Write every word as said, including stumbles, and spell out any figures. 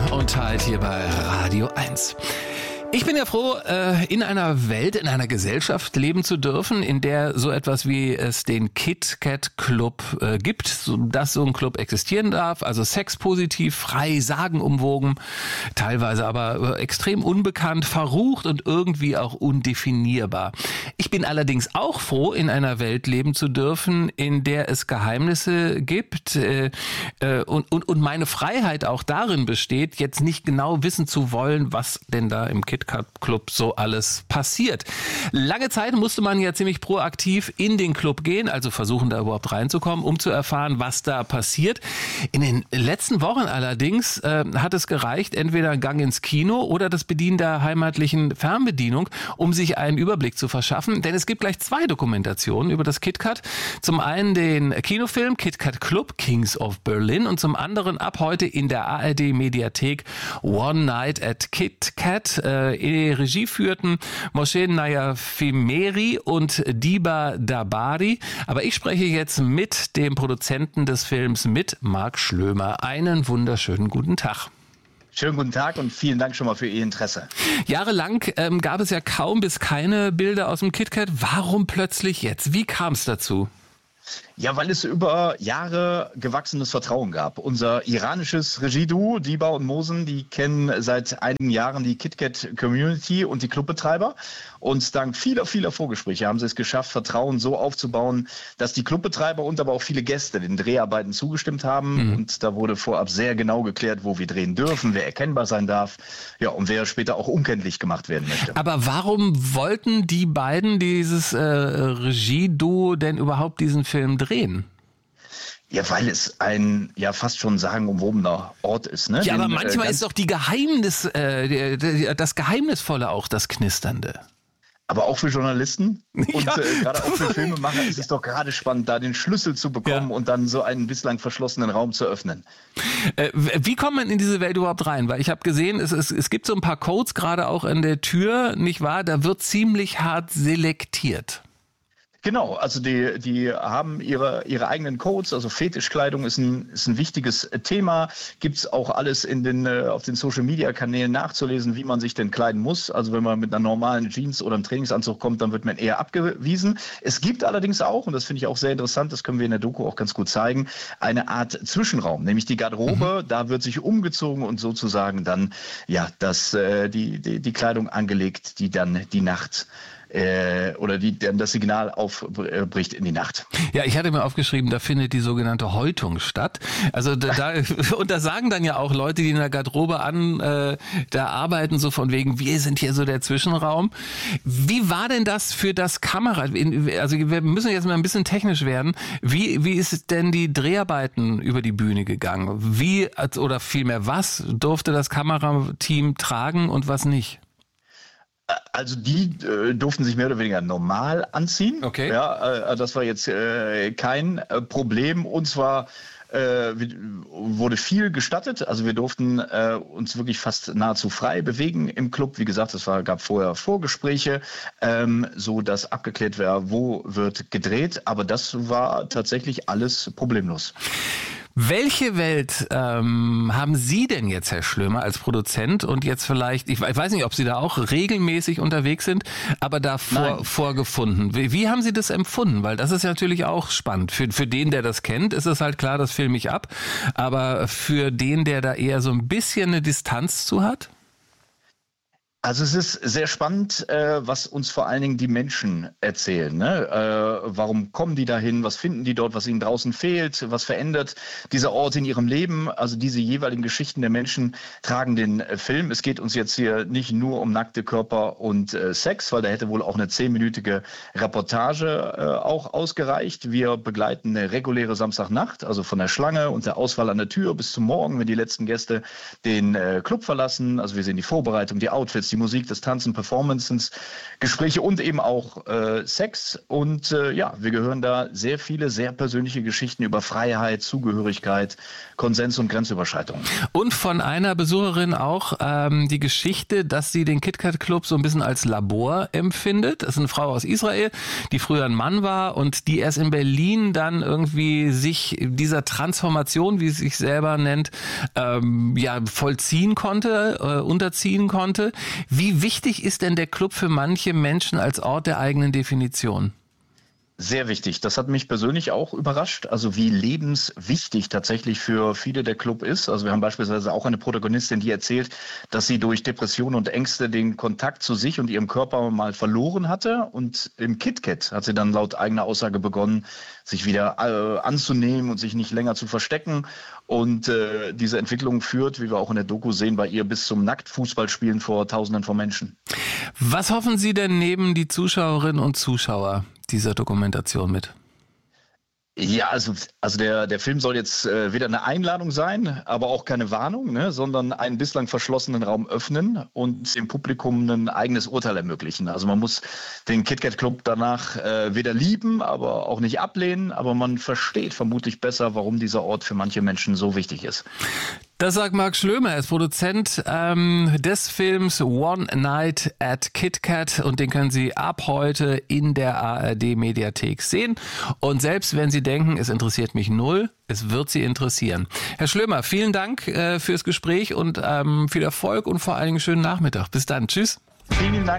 und Tide hier bei Radio eins. Ich bin ja froh, in einer Welt, in einer Gesellschaft leben zu dürfen, in der so etwas wie es den KitKat Club gibt, dass so ein Club existieren darf, also sexpositiv, frei, sagenumwogen, teilweise aber extrem unbekannt, verrucht und irgendwie auch undefinierbar. Ich bin allerdings auch froh, in einer Welt leben zu dürfen, in der es Geheimnisse gibt und, und, und meine Freiheit auch darin besteht, jetzt nicht genau wissen zu wollen, was denn da im KitKat Club so alles passiert. Lange Zeit musste man ja ziemlich proaktiv in den Club gehen, also versuchen da überhaupt reinzukommen, um zu erfahren, was da passiert. In den letzten Wochen allerdings äh, hat es gereicht, entweder ein Gang ins Kino oder das Bedienen der heimatlichen Fernbedienung, um sich einen Überblick zu verschaffen. Denn es gibt gleich zwei Dokumentationen über das KitKat. Zum einen den Kinofilm KitKat Club, Kings of Berlin, und zum anderen ab heute in der A R D-Mediathek One Night at KitKat. Äh, In Regie führten Moshe Nayafimeri und Diba Dabari. Aber ich spreche jetzt mit dem Produzenten des Films, mit Marc Schlömer. Einen wunderschönen guten Tag. Schönen guten Tag und vielen Dank schon mal für Ihr Interesse. Jahrelang ähm, gab es ja kaum bis keine Bilder aus dem KitKat. Warum plötzlich jetzt? Wie kam es dazu? Ja, weil es über Jahre gewachsenes Vertrauen gab. Unser iranisches Regieduo, Diba und Mosen, die kennen seit einigen Jahren die KitKat-Community und die Clubbetreiber. Und dank vieler, vieler Vorgespräche haben sie es geschafft, Vertrauen so aufzubauen, dass die Clubbetreiber und aber auch viele Gäste den Dreharbeiten zugestimmt haben. Mhm. Und da wurde vorab sehr genau geklärt, wo wir drehen dürfen, wer erkennbar sein darf, ja, und wer später auch unkenntlich gemacht werden möchte. Aber warum wollten die beiden, dieses äh, Regieduo, denn überhaupt diesen Film drehen? Ja, weil es ein, ja, fast schon sagenumwobener Ort ist, ne? Ja, Den, aber manchmal äh, ist doch die Geheimnis, äh, das Geheimnisvolle auch das Knisternde. Aber auch für Journalisten und Ja. äh, gerade auch für Filmemacher ist es doch gerade spannend, da den Schlüssel zu bekommen, ja, und dann so einen bislang verschlossenen Raum zu öffnen. Äh, wie kommt man in diese Welt überhaupt rein? Weil ich habe gesehen, es, es, es gibt so ein paar Codes gerade auch an der Tür, nicht wahr? Da wird ziemlich hart selektiert. Genau, also die, die haben ihre, ihre eigenen Codes, also Fetischkleidung ist ein, ist ein wichtiges Thema. Gibt's auch alles in den, auf den Social-Media-Kanälen nachzulesen, wie man sich denn kleiden muss. Also wenn man mit einer normalen Jeans oder einem Trainingsanzug kommt, dann wird man eher abgewiesen. Es gibt allerdings auch, und das finde ich auch sehr interessant, das können wir in der Doku auch ganz gut zeigen, eine Art Zwischenraum, nämlich die Garderobe. Mhm. Da wird sich umgezogen und sozusagen dann, ja, das, die, die, die Kleidung angelegt, die dann die Nacht Äh, oder die dann das Signal aufbricht in die Nacht. Ja, ich hatte mir aufgeschrieben, da findet die sogenannte Häutung statt. Also da, da und da sagen dann ja auch Leute, die in der Garderobe an äh, da arbeiten, so von wegen, wir sind hier so der Zwischenraum. Wie war denn das für das Kamera? Also wir müssen jetzt mal ein bisschen technisch werden. Wie wie ist denn die Dreharbeiten über die Bühne gegangen? Wie oder vielmehr was durfte das Kamerateam tragen und was nicht? Also die äh, durften sich mehr oder weniger normal anziehen. Okay. Ja, äh, das war jetzt äh, kein äh, Problem. Und zwar äh, wurde viel gestattet. Also wir durften äh, uns wirklich fast nahezu frei bewegen im Club. Wie gesagt, es war, gab vorher Vorgespräche, ähm, so dass abgeklärt war, wo wird gedreht. Aber das war tatsächlich alles problemlos. Welche Welt ähm, haben Sie denn jetzt, Herr Schlömer, als Produzent und jetzt vielleicht, ich weiß nicht, ob Sie da auch regelmäßig unterwegs sind, aber da vor, vorgefunden? Wie, wie haben Sie das empfunden? Weil das ist natürlich auch spannend. Für, für den, der das kennt, ist es halt klar, das filme ich ab. Aber für den, der da eher so ein bisschen eine Distanz zu hat? Also es ist sehr spannend, äh, was uns vor allen Dingen die Menschen erzählen. Ne? Äh, warum kommen die dahin? Was finden die dort, was ihnen draußen fehlt? Was verändert dieser Ort in ihrem Leben? Also diese jeweiligen Geschichten der Menschen tragen den äh, Film. Es geht uns jetzt hier nicht nur um nackte Körper und äh, Sex, weil da hätte wohl auch eine zehnminütige Reportage äh, auch ausgereicht. Wir begleiten eine reguläre Samstagnacht, also von der Schlange und der Auswahl an der Tür bis zum Morgen, wenn die letzten Gäste den äh, Club verlassen. Also wir sehen die Vorbereitung, die Outfits, die Musik, das Tanzen, Performances, Gespräche und eben auch äh, Sex. Und äh, ja, wir gehören da sehr viele, sehr persönliche Geschichten über Freiheit, Zugehörigkeit, Konsens und Grenzüberschreitungen. Und von einer Besucherin auch ähm, die Geschichte, dass sie den KitKat Club so ein bisschen als Labor empfindet. Das ist eine Frau aus Israel, die früher ein Mann war und die erst in Berlin dann irgendwie sich dieser Transformation, wie sie sich selber nennt, ähm, ja vollziehen konnte, äh, unterziehen konnte. Wie wichtig ist denn der Club für manche Menschen als Ort der eigenen Definition? Sehr wichtig. Das hat mich persönlich auch überrascht, also wie lebenswichtig tatsächlich für viele der Club ist. Also wir haben beispielsweise auch eine Protagonistin, die erzählt, dass sie durch Depressionen und Ängste den Kontakt zu sich und ihrem Körper mal verloren hatte. Und im KitKat hat sie dann laut eigener Aussage begonnen, sich wieder äh, anzunehmen und sich nicht länger zu verstecken. Und äh, diese Entwicklung führt, wie wir auch in der Doku sehen, bei ihr bis zum Nacktfußballspielen vor Tausenden von Menschen. Was hoffen Sie denn neben die Zuschauerinnen und Zuschauer dieser Dokumentation mit? Ja, also, also der, der Film soll jetzt äh, weder eine Einladung sein, aber auch keine Warnung, ne, sondern einen bislang verschlossenen Raum öffnen und dem Publikum ein eigenes Urteil ermöglichen. Also man muss den KitKat Club danach äh, weder lieben, aber auch nicht ablehnen, aber man versteht vermutlich besser, warum dieser Ort für manche Menschen so wichtig ist. Das sagt Marc Schlömer, er ist Produzent ähm, des Films One Night at KitKat und den können Sie ab heute in der A R D-Mediathek sehen. Und selbst wenn Sie denken, es interessiert mich null, es wird Sie interessieren. Herr Schlömer, vielen Dank äh, fürs Gespräch und ähm, viel Erfolg und vor allen Dingen schönen Nachmittag. Bis dann. Tschüss. Vielen Dank.